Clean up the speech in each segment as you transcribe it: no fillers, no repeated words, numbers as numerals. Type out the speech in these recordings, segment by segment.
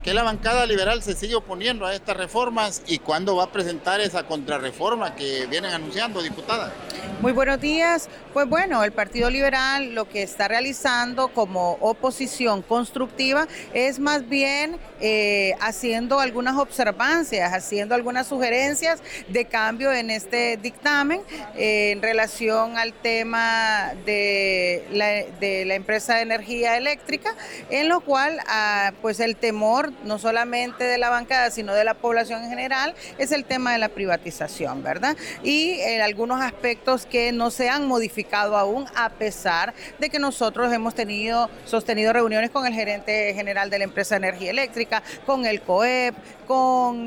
Que la bancada liberal se sigue oponiendo a estas reformas y cuándo va a presentar esa contrarreforma que vienen anunciando, diputada. Muy buenos días. Pues bueno, el Partido Liberal lo que está realizando como oposición constructiva es más bien haciendo algunas observancias, haciendo algunas sugerencias de cambio en este dictamen en relación al tema de la empresa de energía eléctrica, en lo cual pues el temor no solamente de la bancada, sino de la población en general, es el tema de la privatización, ¿verdad? Y algunos aspectos que no se han modificado aún, a pesar de que nosotros hemos sostenido reuniones con el gerente general de la empresa de energía eléctrica, con el COEP, con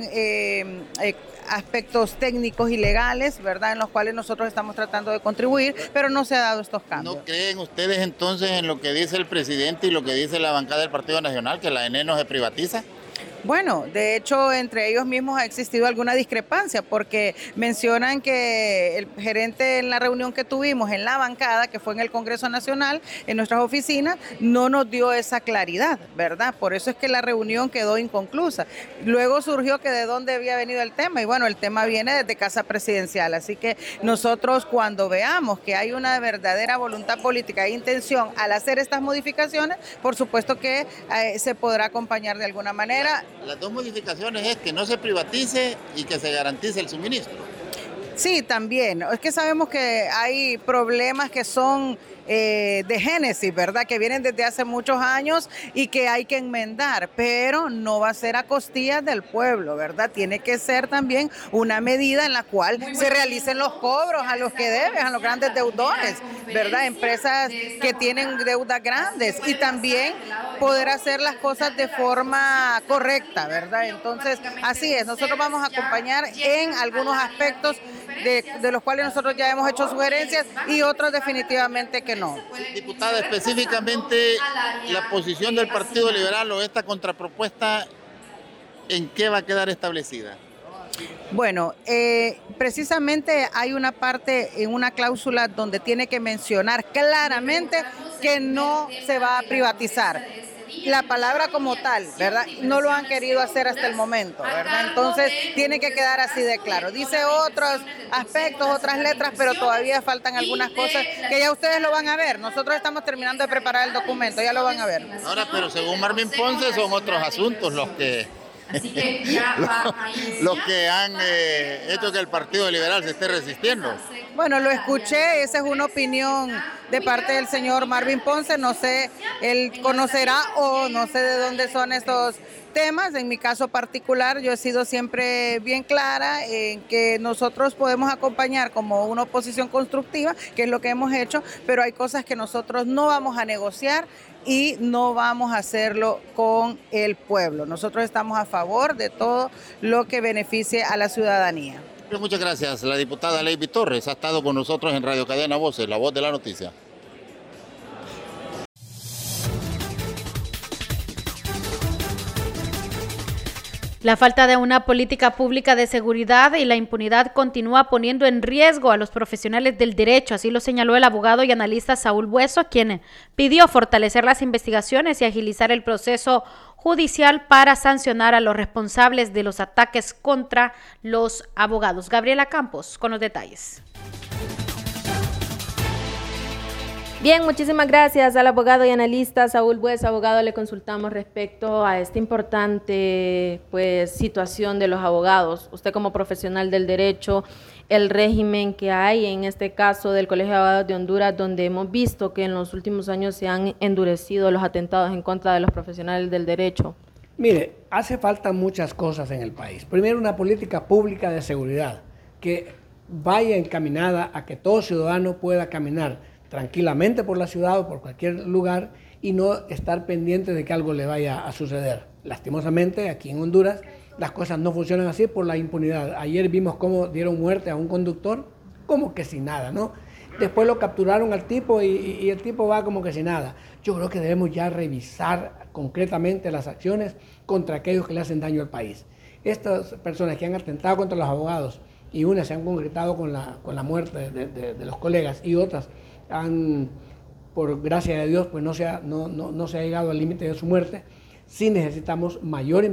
aspectos técnicos y legales, ¿verdad?, en los cuales nosotros estamos tratando de contribuir, pero no se ha dado estos cambios. ¿No creen ustedes entonces en lo que dice el presidente y lo que dice la bancada del Partido Nacional, que la ENE no se privatiza? Bueno, de hecho, entre ellos mismos ha existido alguna discrepancia porque mencionan que el gerente en la reunión que tuvimos en la bancada, que fue en el Congreso Nacional, en nuestras oficinas, no nos dio esa claridad, ¿verdad? Por eso es que la reunión quedó inconclusa. Luego surgió que de dónde había venido el tema y bueno, el tema viene desde Casa Presidencial. Así que nosotros cuando veamos que hay una verdadera voluntad política e intención al hacer estas modificaciones, por supuesto que se podrá acompañar de alguna manera. Las dos modificaciones es que no se privatice y que se garantice el suministro. Sí, también. Es que sabemos que hay problemas que son de génesis, ¿verdad? Que vienen desde hace muchos años y que hay que enmendar, pero no va a ser a costillas del pueblo, ¿verdad? Tiene que ser también una medida en la cual se realicen los cobros a los que deben, a los grandes deudores, ¿verdad? Empresas que tienen deudas grandes y también poder hacer las cosas de forma correcta, ¿verdad? Entonces, así es, nosotros vamos a acompañar en algunos aspectos de los cuales nosotros ya hemos hecho sugerencias y otros definitivamente que no. Diputada, específicamente la posición del Partido Liberal o esta contrapropuesta, ¿en qué va a quedar establecida? Bueno, precisamente hay una parte en una cláusula donde tiene que mencionar claramente que no se va a privatizar. La palabra como tal, ¿verdad? No lo han querido hacer hasta el momento, ¿verdad? Entonces tiene que quedar así de claro. Dice otros aspectos, otras letras, pero todavía faltan algunas cosas que ya ustedes lo van a ver. Nosotros estamos terminando de preparar el documento, ya lo van a ver. Ahora, pero según Marvin Ponce son otros asuntos los que los que han hecho que el Partido Liberal se esté resistiendo. Bueno, lo escuché, esa es una opinión de parte del señor Marvin Ponce, no sé, él conocerá o no sé de dónde son estos temas. En mi caso particular, yo he sido siempre bien clara en que nosotros podemos acompañar como una oposición constructiva, que es lo que hemos hecho, pero hay cosas que nosotros no vamos a negociar y no vamos a hacerlo con el pueblo. Nosotros estamos a favor de todo lo que beneficie a la ciudadanía. Muchas gracias. La diputada Leiby Torres ha estado con nosotros en Radio Cadena Voces, la voz de la noticia. La falta de una política pública de seguridad y la impunidad continúa poniendo en riesgo a los profesionales del derecho, así lo señaló el abogado y analista Saúl Bueso, quien pidió fortalecer las investigaciones y agilizar el proceso judicial para sancionar a los responsables de los ataques contra los abogados. Gabriela Campos con los detalles. Bien, muchísimas gracias al abogado y analista Saúl Bueso. Abogado, le consultamos respecto a esta importante situación de los abogados. Usted como profesional del derecho, el régimen que hay en este caso del Colegio de Abogados de Honduras, donde hemos visto que en los últimos años se han endurecido los atentados en contra de los profesionales del derecho. Mire, hace falta muchas cosas en el país. Primero, una política pública de seguridad que vaya encaminada a que todo ciudadano pueda caminar tranquilamente por la ciudad o por cualquier lugar y no estar pendiente de que algo le vaya a suceder. Lastimosamente, aquí en Honduras, las cosas no funcionan así por la impunidad. Ayer vimos cómo dieron muerte a un conductor, como que sin nada, ¿no? Después lo capturaron al tipo y el tipo va como que sin nada. Yo creo que debemos ya revisar concretamente las acciones contra aquellos que le hacen daño al país. Estas personas que han atentado contra los abogados y unas se han concretado con la muerte de los colegas y otras por gracia de Dios, pues no se ha llegado al límite de su muerte, sí necesitamos mayor